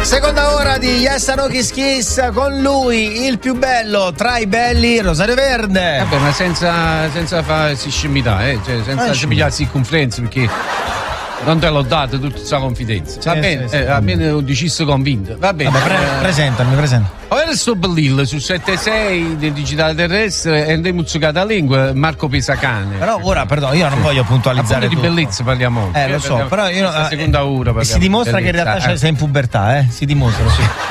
Seconda ora di Yes or No Kiss Kiss, con lui il più bello tra i belli, Rosario Verde. Vabbè, ma senza farsi scimità, cioè senza pigliarsi in confidenza, perché non te l'ho dato tutta questa confidenza. Va bene, almeno ho deciso convinto. Va bene. Presentami. Ora sto bellillo su 76 del digitale terrestre e andiamo muzzicata lingua Marco Pesacane. Però ora, perdono, io non voglio puntualizzare di bellezza parliamo oggi. Lo so, però io la seconda ora si dimostra che in realtà sei in pubertà, si dimostra.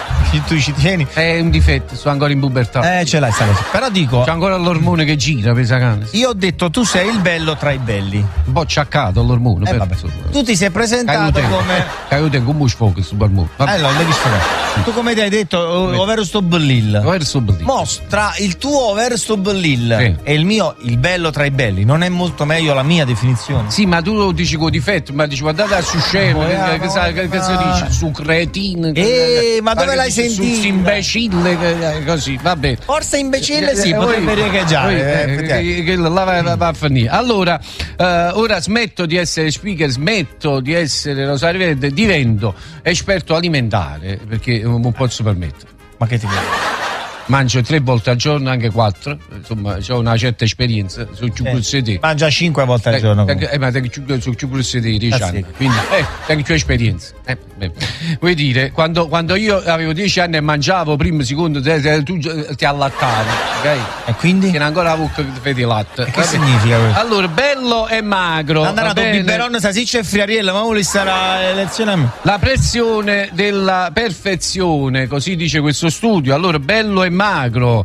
Tu ci tieni. È un difetto, sto ancora in pubertà. Ce l'hai sta cosa. Però dico, c'è ancora l'ormone che gira, Pesacane. Io ho detto tu sei il bello tra i belli. Un po' ciaccato l'ormone. Tu ti sei presentato come Caio come sfogo su barmone. Allora, devi sfogare. Tu come ti hai detto, ovvero sto bellil. Mostra il tuo over sto bellil e il mio il bello tra i belli. Non è molto meglio la mia definizione? Sì, ma tu lo dici con difetto, ma dici guardate su scemo, che si dice su cretino. Ma dove l'hai sentito? Su imbecille, così, vabbè. Forse imbecille sì, potrebbe riecheggiare. Che là va a finire. Allora, ora smetto di essere speaker, smetto di essere Rosario Verde, divento esperto alimentare, perché non posso permettere. Ma che ti piace? Mangio 3 volte al giorno, anche 4, insomma, ho una certa esperienza su ciucurosità. Mangia 5 volte al giorno. Ma su ciucurosità 10 anni, quindi tengo più esperienza. Vuoi dire, quando io avevo 10 anni e mangiavo primo, secondo, tu ti allattavi, ok? E quindi? Che non ancora avevo che fai latte. E che significa questo? Allora, bello e magro. Andrà tu biberon, salsiccia e friariella, ma vuoi sarà lezione a me? La pressione della perfezione, così dice questo studio. Allora, bello e magro,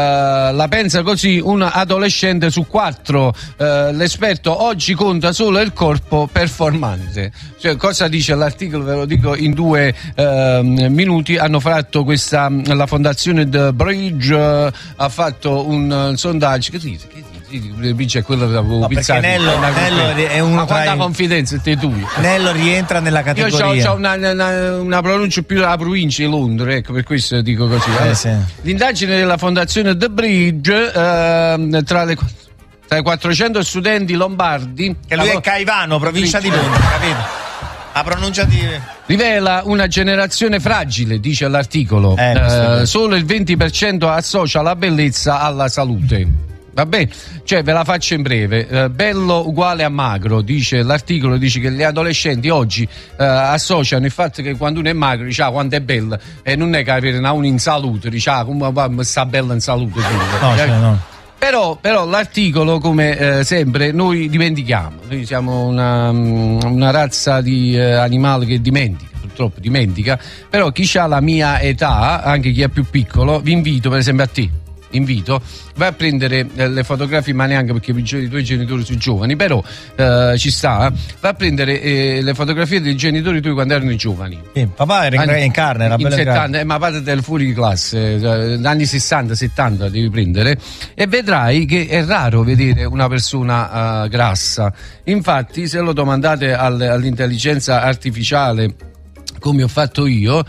la pensa così un adolescente su 4. L'esperto oggi conta solo il corpo performante. Cioè, cosa dice l'articolo? Ve lo dico in 2 minuti. Hanno fatto la fondazione The Bridge ha fatto un sondaggio. Che dice? È quello che avevo pensato. Nello è uno ma quanta confidenza te tu? Nello rientra nella categoria. Io ho una pronuncia più della provincia di Londra, ecco, per questo dico così. Sì. L'indagine della fondazione The Bridge tra i 400 studenti lombardi, che lui è Caivano, provincia di Londra, capito? La pronuncia di rivela una generazione fragile, dice l'articolo. Solo il 20% associa la bellezza alla salute. Vabbè, cioè ve la faccio in breve. Bello uguale a magro, dice l'articolo, dice che gli adolescenti oggi associano il fatto che quando uno è magro dice quanto è bello, e non è che avere uno in salute, dice come sta bella in salute. No. Però l'articolo, come sempre, noi dimentichiamo. Noi siamo una razza di animali che purtroppo dimentica. Però chi ha la mia età, anche chi è più piccolo, vi invito per esempio a te. Vai a prendere le fotografie, ma neanche perché i tuoi genitori sono giovani, però ci sta. Vai a prendere le fotografie dei genitori tuoi quando erano giovani. Papà era in carne, era bello 70, ma padre del fuori di classe, anni 60-70 devi prendere, e vedrai che è raro vedere una persona grassa. Infatti, se lo domandate all'intelligenza artificiale, come ho fatto io,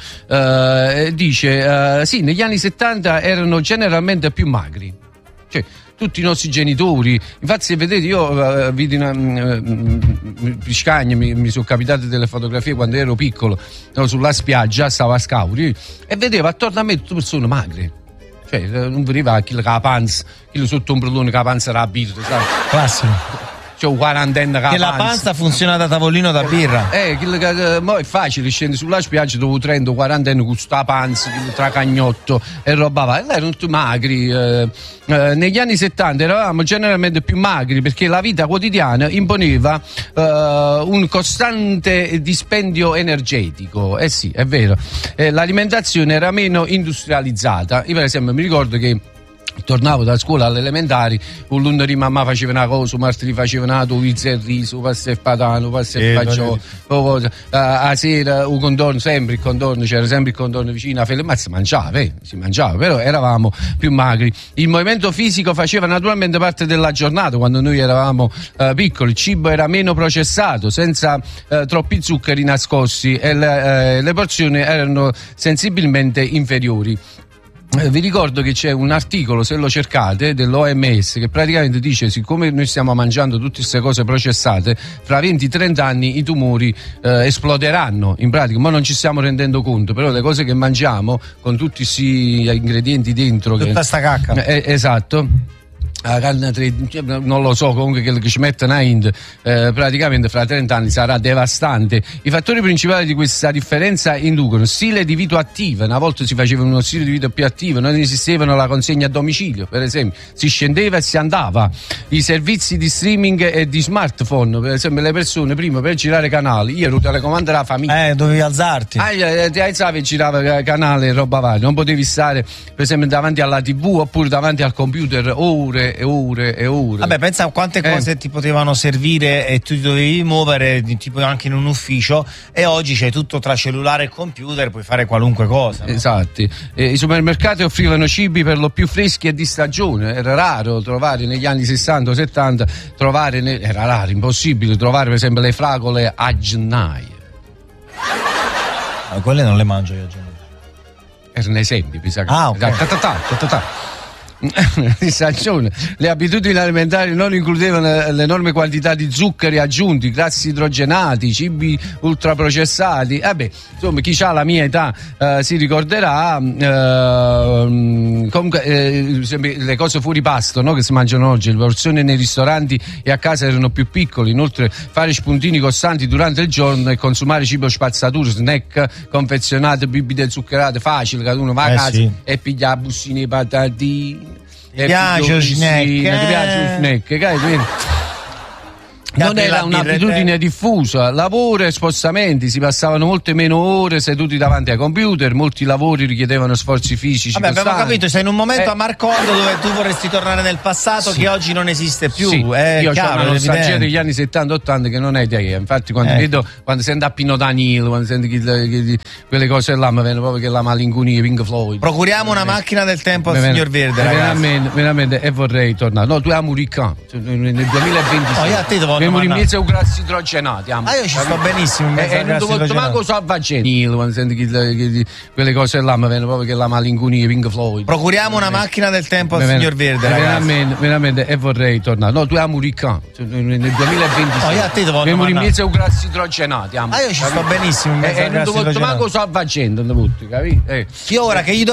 dice sì, negli anni 70 erano generalmente più magri, cioè tutti i nostri genitori. Infatti, se vedete, io vidi Piscagna, mi sono capitate delle fotografie quando ero piccolo, sulla spiaggia, stavo a Scauri e vedevo attorno a me tutte persone magre. Cioè, non veniva chi la panza, chi sotto un ombrellone che la panza era la birra, sai? Classico. C'è un quarantenne che la panza funziona da tavolino da birra. Mo è facile, scendi sulla spiaggia dopo 30-40 anni con sta panza, tra cagnotto e roba va. Erano tutti magri. Negli anni 70 eravamo generalmente più magri perché la vita quotidiana imponeva un costante dispendio energetico. Sì, è vero. L'alimentazione era meno industrializzata. Io per esempio mi ricordo che tornavo da scuola alle elementari, un lunedì mamma faceva una cosa, un martedì faceva una pizza e riso, pasta e patano, pasta e fagiolo, a sera un contorno, sempre il contorno, c'era sempre il contorno vicino a Fede, ma si mangiava, però eravamo più magri. Il movimento fisico faceva naturalmente parte della giornata quando noi eravamo piccoli, il cibo era meno processato, senza troppi zuccheri nascosti e le porzioni erano sensibilmente inferiori. Vi ricordo che c'è un articolo, se lo cercate, dell'OMS che praticamente dice: siccome noi stiamo mangiando tutte queste cose processate, fra 20-30 anni i tumori esploderanno. In pratica, ma non ci stiamo rendendo conto, però le cose che mangiamo con tutti questi ingredienti dentro, tutta sta cacca, esatto, non lo so, comunque che ci mettono praticamente fra 30 anni sarà devastante. I fattori principali di questa differenza inducono stile di vita attivo. Una volta si faceva uno stile di vita più attivo, non esistevano la consegna a domicilio, per esempio, si scendeva e si andava. I servizi di streaming e di smartphone, per esempio, le persone prima per girare canali, io ero telecomando della famiglia, dovevi alzarti, ti alzavi e girava canale e roba varia, non potevi stare per esempio davanti alla TV oppure davanti al computer ore e ore e ore. Vabbè, pensa a quante cose ti potevano servire e tu ti dovevi muovere, tipo anche in un ufficio, e oggi c'è tutto tra cellulare e computer, puoi fare qualunque cosa, no? Esatto. I supermercati offrivano cibi per lo più freschi e di stagione. Era raro trovare negli anni 60 o 70 era raro, impossibile trovare per esempio le fragole a gennaio. Quelle non le mangio io a gennaio. Erano esempi, mi sa che. Ok. Di stagione. Le abitudini alimentari non includevano l'enorme quantità di zuccheri aggiunti, grassi idrogenati, cibi ultraprocessati. Insomma, chi ha la mia età si ricorderà. Comunque, le cose fuori pasto, no, che si mangiano oggi, le porzioni nei ristoranti e a casa erano più piccole. Inoltre, fare spuntini costanti durante il giorno e consumare cibo spazzatura, snack confezionati, bibite zuccherate, facile, che uno va a casa e piglia bussine e patatine. Ti piace lo snack, non era un'abitudine diffusa. Lavoro e spostamenti, si passavano molte meno ore seduti davanti ai computer, molti lavori richiedevano sforzi fisici. Abbiamo capito, sei in un momento a Marcondo dove tu vorresti tornare nel passato, che oggi non esiste più. Io ho una nostalgia degli anni 70-80 che non è idea. Infatti quando vedo, quando sento a Pino Danilo, quando sento quelle cose là, mi viene proprio che la malinconia, Pink Floyd. Procuriamo una macchina del tempo al signor Verde, ragazzi. Veramente, e vorrei tornare. No, tu sei americano, nel 2026. Abbiamo in mezzo ai grassi idrogenati. Io ci sto benissimo in mezzo ai grassi idrogenati. Manco salvagente. Quando senti quelle cose là, mi viene proprio che la malinconia, Pink Floyd. Procuriamo una macchina del tempo al signor Verde, ragazzi. Veramente, e vorrei tornare. No, tu sei americano, nel 2026. Abbiamo in mezzo ai grassi idrogenati. Io ci sto benissimo in mezzo ai grassi idrogenati. Manco salvagente, capito? Io ora che gli do